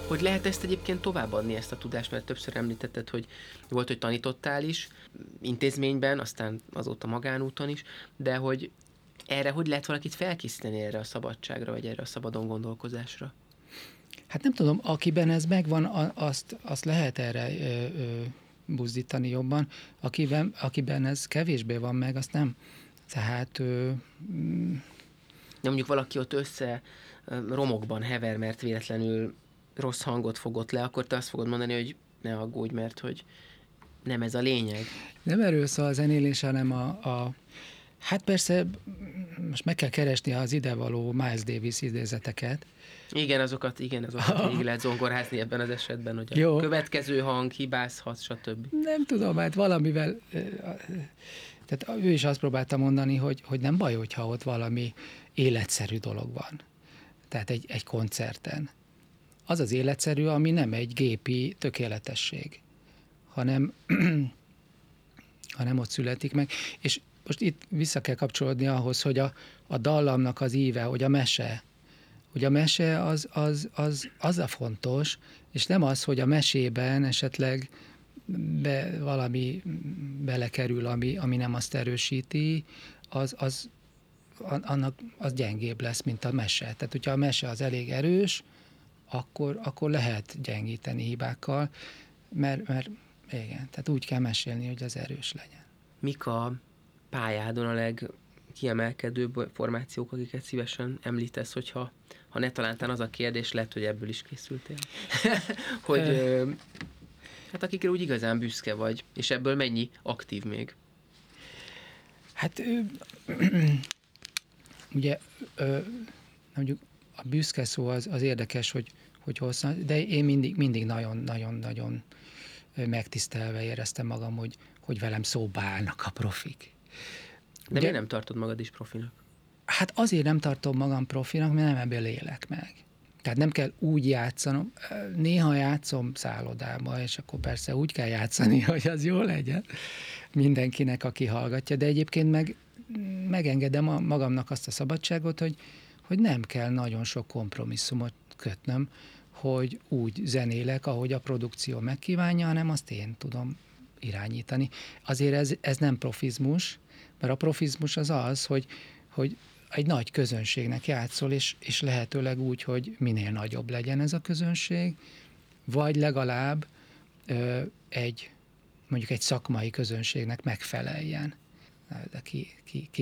Hogy lehet ezt egyébként továbbadni, ezt a tudást, mert többször említetted, hogy volt, hogy tanítottál is intézményben, aztán azóta magánúton is, de hogy erre hogy lehet valakit felkészíteni erre a szabadságra, vagy erre a szabadon gondolkozásra? Hát nem tudom, akiben ez megvan, azt lehet erre buzdítani jobban, akiben ez kevésbé van meg, azt nem. Tehát... De mondjuk valaki ott össze romokban hever, mert véletlenül rossz hangot fogott le, akkor te azt fogod mondani, hogy ne aggódj, mert hogy nem ez a lényeg. Nem erről szól a zenélés, hanem hát persze most meg kell keresni az idevaló Miles Davis idézeteket. Igen, azokat így lehet zongorázni ebben az esetben, hogy a Jó. következő hang hibázhat, stb. Nem tudom, hát valamivel... Tehát ő is azt próbálta mondani, hogy nem baj, hogyha ott valami életszerű dolog van. Tehát egy koncerten. Az az életszerű, ami nem egy gépi tökéletesség, hanem ott születik meg. És most itt vissza kell kapcsolódni ahhoz, hogy a dallamnak az íve, hogy a mese. Hogy a mese az a fontos, és nem az, hogy a mesében esetleg valami belekerül, ami nem azt erősíti, az gyengébb lesz, mint a mese. Tehát, hogyha a mese az elég erős, akkor lehet gyengíteni hibákkal, mert igen, tehát úgy kell mesélni, hogy az erős legyen. Mik a pályádon a legkiemelkedőbb formációk, akiket szívesen említesz, hogyha ne talántán az a kérdés, lehet, hogy ebből is készültél, hogy hát akikre úgy igazán büszke vagy, és ebből mennyi aktív még? Hát ugye mondjuk a büszke szó az érdekes, hogy hosszan, de én mindig nagyon-nagyon megtisztelve éreztem magam, hogy velem szóba állnak a profik. De miért nem tartod magad is profinak? Hát azért nem tartom magam profinak, mert nem ebből élek meg. Tehát nem kell úgy játszanom. Néha játszom szállodába, és akkor persze úgy kell játszani, hogy az jó legyen mindenkinek, aki hallgatja, de egyébként megengedem magamnak azt a szabadságot, hogy nem kell nagyon sok kompromisszumot kötnöm, hogy úgy zenélek, ahogy a produkció megkívánja, hanem azt én tudom irányítani. Azért ez nem profizmus, mert a profizmus az, hogy egy nagy közönségnek játszol, és lehetőleg úgy, hogy minél nagyobb legyen ez a közönség, vagy legalább mondjuk egy szakmai közönségnek megfeleljen. De ki